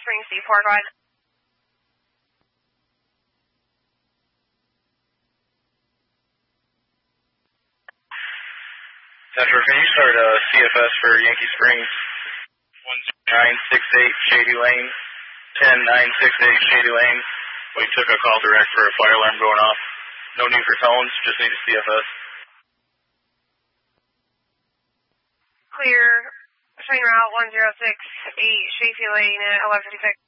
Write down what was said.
Springs, Seaport Ride. Central, can you start CFS for Yankee Springs? 10968 Shady Lane, 10968 Shady Lane. We took a call direct for a fire alarm going off. No need for tones, just need a CFS. Clear, train route 1068 Shady Lane at 1156.